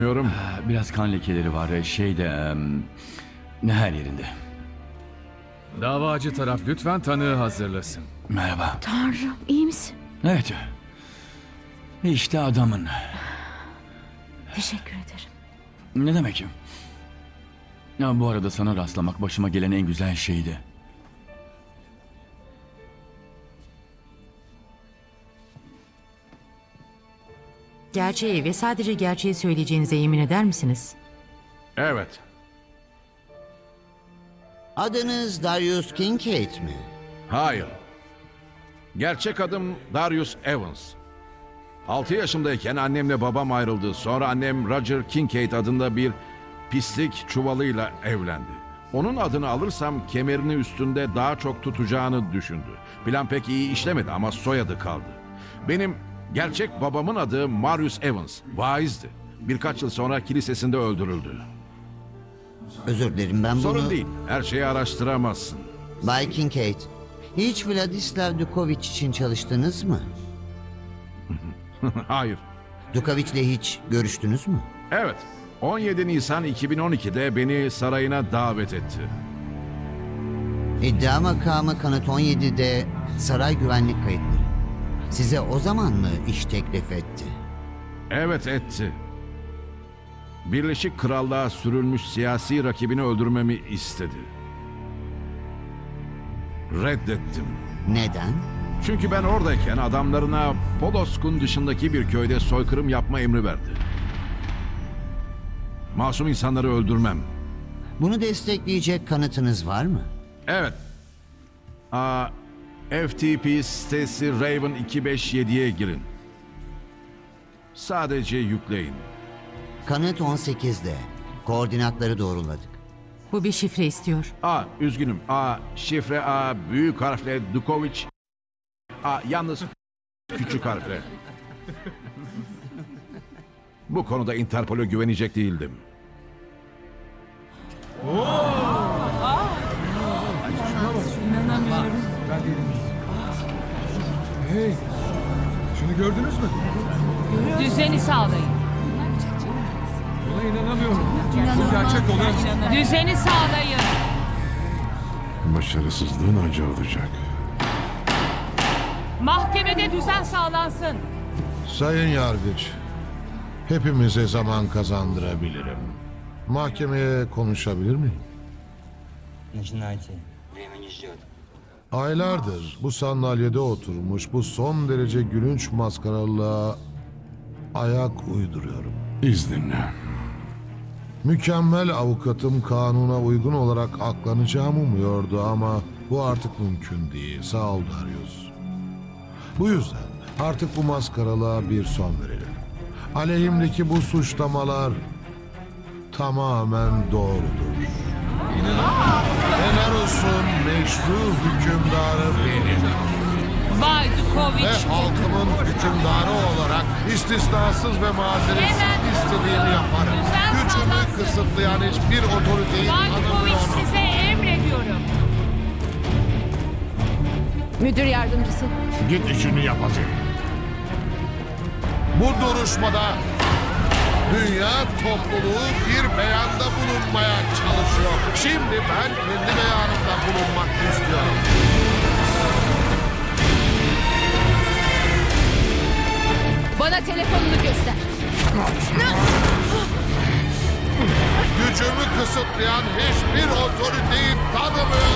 Yorum. Biraz kan lekeleri var. Her yerinde. Davacı taraf lütfen tanığı hazırlasın. Merhaba. Tanrım, iyi misin? Evet. İşte adamın. Teşekkür ederim. Ne demek? Ya bu arada sana rastlamak başıma gelen en güzel şeydi. Gerçeği ve sadece gerçeği söyleyeceğinize yemin eder misiniz? Evet. Adınız Darius Kincaid mi? Hayır. Gerçek adım Darius Evans. 6 yaşımdayken annemle babam ayrıldı. Sonra annem Roger Kincaid adında bir pislik çuvalıyla evlendi. Onun adını alırsam kemerini üstünde daha çok tutacağını düşündü. Plan pek iyi işlemedi ama soyadı kaldı. Benim gerçek babamın adı Marius Evans. Vaizdi. Birkaç yıl sonra kilisesinde öldürüldü. Özür dilerim, ben bunu... Sorun değil. Her şeyi araştıramazsın. Bay Kincaid, hiç Vladislav Dukovic için çalıştınız mı? Hayır. Dukovic'le hiç görüştünüz mü? Evet. 17 Nisan 2012'de beni sarayına davet etti. İddia makamı kanıt 17'de saray güvenlik kayıtları. Size o zaman mı iş teklif etti? Evet, etti. Birleşik Krallığa sürülmüş siyasi rakibini öldürmemi istedi. Reddettim. Neden? Çünkü ben oradayken adamlarına Polotsk'un dışındaki bir köyde soykırım yapma emri verdi. Masum insanları öldürmem. Bunu destekleyecek kanıtınız var mı? Evet. FTP sitesi Raven 257'ye girin. Sadece yükleyin. Kanıt 18'de. Koordinatları doğruladık. Bu bir şifre istiyor. Üzgünüm. Şifre büyük harfle Dukovic. Yalnız küçük harfle. Bu konuda Interpol'e güvenecek değildim. Hey, şunu gördünüz mü? Düzeni sağlayın. Buna inanamıyorum. Bu gerçek olan. Düzeni sağlayın. Başarısızlığın acı olacak. Mahkemede düzen sağlansın. Sayın Yargıç, hepimize zaman kazandırabilirim. Mahkemeye konuşabilir miyim? Начинайте. Время не ждет. Aylardır bu sandalyede oturmuş bu son derece gülünç maskaralılığa ayak uyduruyorum. İzninle. Mükemmel avukatım kanuna uygun olarak aklanacağımı umuyordu ama bu artık mümkün değil. Sağ ol Darius. Bu yüzden artık bu maskaralığa bir son verelim. Aleyhimdeki bu suçlamalar tamamen doğrudur. Belarus'un meşru hükümdarı benim. Bay Ve Dukovic. halkımın hükümdarı olarak istisnasız ve mazeretsiz Hemen istediğimi yaparım. düzen Gücümü sağlansın. kısıtlayan hiçbir otoriteyi Bay Dukovic tanımıyorum. size emrediyorum. Müdür yardımcısı. Git işini yap hadi. Bu duruşmada dünya topluluğu bir beyanda bulunmaya çalışıyor. Şimdi ben kendi beyanımda bulunmak istiyorum. Bana telefonunu göster. Gücümü kısıtlayan hiçbir otoriteyi tanımıyorum.